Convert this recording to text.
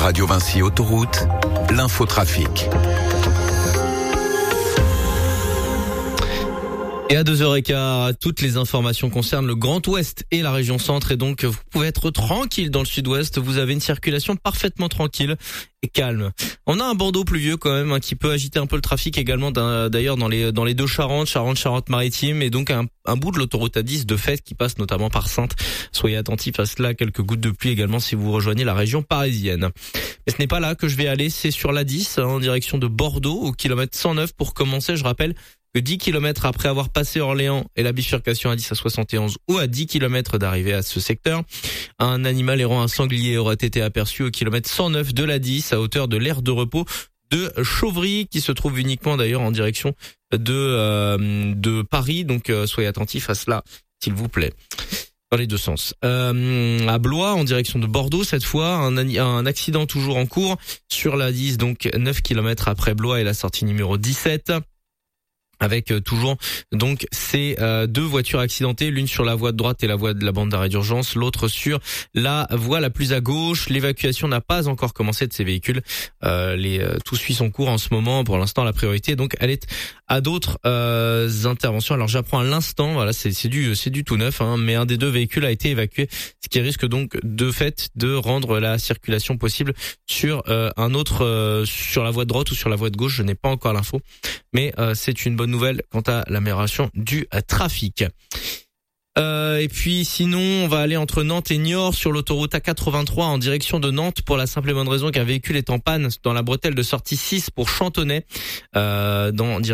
Radio Vinci Autoroute, l'infotrafic. Et à 2h15, toutes les informations concernent le Grand Ouest et la région Centre. Et donc, vous pouvez être tranquille dans le Sud-Ouest. Vous avez une circulation parfaitement tranquille et calme. On a un bandeau pluvieux quand même, qui peut agiter un peu le trafic également, d'ailleurs dans les deux Charentes-Maritime. Et donc, un bout de l'autoroute A10 de fait qui passe notamment par Saintes. Soyez attentifs à cela. Quelques gouttes de pluie également si vous rejoignez la région parisienne. Mais ce n'est pas là que je vais aller. C'est sur l'A10, en direction de Bordeaux, au kilomètre 109 pour commencer. Je rappelle que 10 km après avoir passé Orléans et la bifurcation à 10 à 71 ou à 10 km d'arrivée à ce secteur, un animal errant, un sanglier, aurait été aperçu au kilomètre 109 de la 10 à hauteur de l'aire de repos de Chauvry, qui se trouve uniquement d'ailleurs en direction de Paris. Donc soyez attentifs à cela, s'il vous plaît. Dans les deux sens. À Blois, en direction de Bordeaux, cette fois, un accident toujours en cours sur la 10, donc 9 km après Blois et la sortie numéro 17. Avec toujours donc ces deux voitures accidentées, l'une sur la voie de droite et la voie de la bande d'arrêt d'urgence, l'autre sur la voie la plus à gauche. L'évacuation n'a pas encore commencé de ces véhicules. Tout suit son cours en ce moment. Pour l'instant, la priorité, donc, elle est à d'autres interventions. Alors, j'apprends à l'instant, voilà, c'est du tout neuf, mais un des deux véhicules a été évacué, ce qui risque donc de fait de rendre la circulation possible sur un autre, sur la voie de droite ou sur la voie de gauche. Je n'ai pas encore l'info, mais c'est une bonne nouvelle quant à l'amélioration du trafic. Et puis sinon, on va aller entre Nantes et Niort sur l'autoroute A83 en direction de Nantes pour la simple et bonne raison qu'un véhicule est en panne dans la bretelle de sortie 6 pour Chantonnay,